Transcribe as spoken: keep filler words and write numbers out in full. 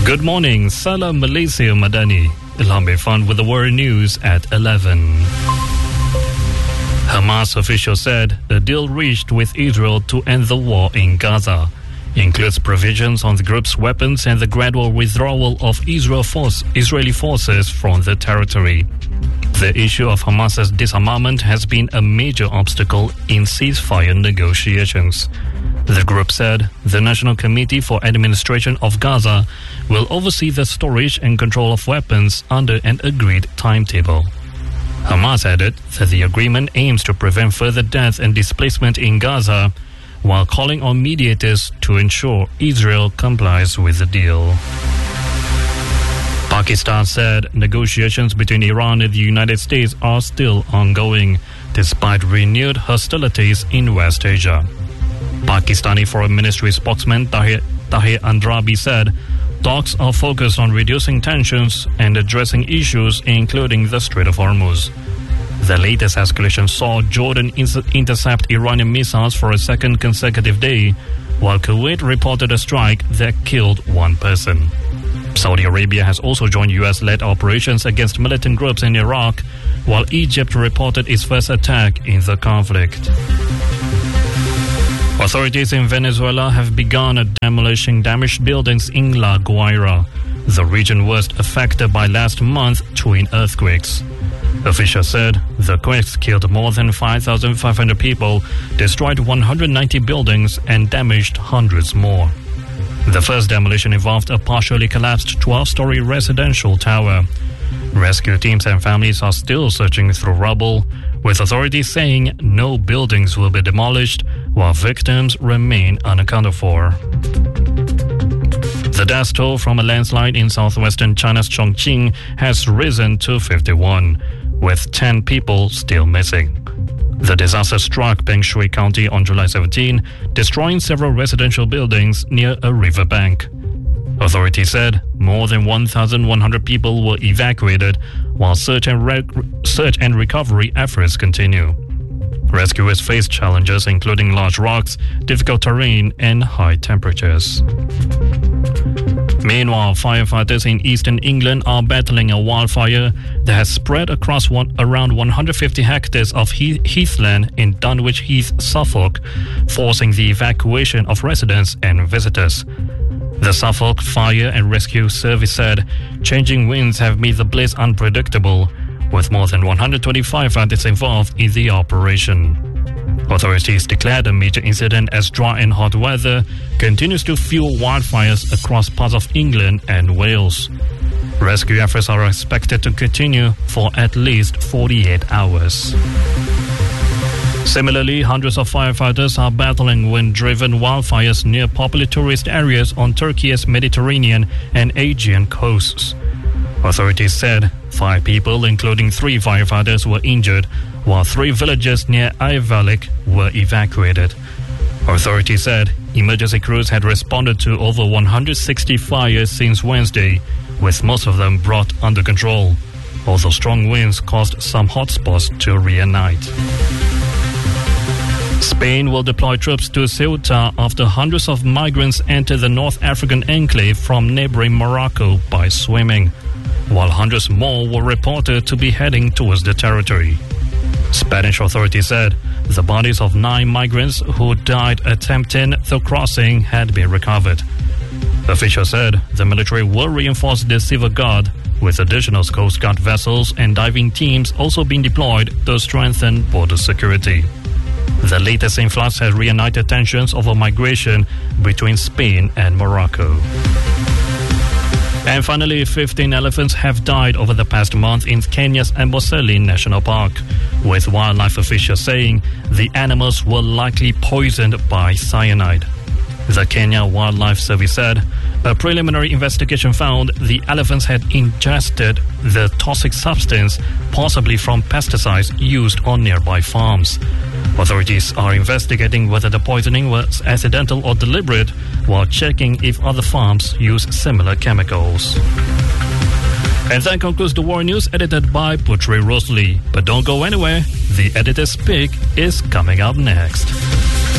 Good morning, Salam Malaysia Madani. Ilham Irfan with the world news at eleven. Hamas officials said the deal reached with Israel to end the war in Gaza includes provisions on the group's weapons and the gradual withdrawal of Israel force, Israeli forces from the territory. The issue of Hamas's disarmament has been a major obstacle in ceasefire negotiations. The group said the National Committee for Administration of Gaza will oversee the storage and control of weapons under an agreed timetable. Hamas added that the agreement aims to prevent further death and displacement in Gaza while calling on mediators to ensure Israel complies with the deal. Pakistan said negotiations between Iran and the United States are still ongoing despite renewed hostilities in West Asia. Pakistani Foreign Ministry spokesman Tahir, Tahir Andrabi said talks are focused on reducing tensions and addressing issues including the Strait of Hormuz. The latest escalation saw Jordan intercept Iranian missiles for a second consecutive day, while Kuwait reported a strike that killed one person. Saudi Arabia has also joined U S-led operations against militant groups in Iraq, while Egypt reported its first attack in the conflict. Authorities in Venezuela have begun demolishing damaged buildings in La Guaira, the region worst affected by last month's twin earthquakes. Officials said the quakes killed more than five thousand five hundred people, destroyed one hundred ninety buildings, and damaged hundreds more. The first demolition involved a partially collapsed twelve-story residential tower. Rescue teams and families are still searching through rubble, with authorities saying no buildings will be demolished while victims remain unaccounted for. The death toll from a landslide in southwestern China's Chongqing has risen to fifty-one, with ten people still missing. The disaster struck Bengshui County on July seventeenth, destroying several residential buildings near a riverbank. Authorities said more than one thousand one hundred people were evacuated, while search and, re- search and recovery efforts continue. Rescuers faced challenges including large rocks, difficult terrain, and high temperatures. Meanwhile, firefighters in eastern England are battling a wildfire that has spread across one, around one hundred fifty hectares of heath, heathland in Dunwich Heath, Suffolk, forcing the evacuation of residents and visitors. The Suffolk Fire and Rescue Service said changing winds have made the blaze unpredictable, with more than one hundred twenty-five firefighters involved in the operation. Authorities declared a major incident as dry and hot weather continues to fuel wildfires across parts of England and Wales. Rescue efforts are expected to continue for at least forty-eight hours. Similarly, hundreds of firefighters are battling wind-driven wildfires near popular tourist areas on Turkey's Mediterranean and Aegean coasts. Authorities said five people, including three firefighters, were injured, while three villages near Ayvalik were evacuated. Authorities said emergency crews had responded to over one hundred sixty fires since Wednesday, with most of them brought under control, although strong winds caused some hotspots to reignite. Spain will deploy troops to Ceuta after hundreds of migrants entered the North African enclave from neighboring Morocco by swimming, while hundreds more were reported to be heading towards the territory. Spanish authorities said the bodies of nine migrants who died attempting the crossing had been recovered. Officials said the military will reinforce the civil guard, with additional Coast Guard vessels and diving teams also being deployed to strengthen border security. The latest influx has reignited tensions over migration between Spain and Morocco. And finally, fifteen elephants have died over the past month in Kenya's Amboseli National Park, with wildlife officials saying the animals were likely poisoned by cyanide. The Kenya Wildlife Service said a preliminary investigation found the elephants had ingested the toxic substance, possibly from pesticides used on nearby farms. Authorities are investigating whether the poisoning was accidental or deliberate, while checking if other farms use similar chemicals. And that concludes the World News, edited by Putri Rosli. But don't go anywhere, the editor's pick is coming up next.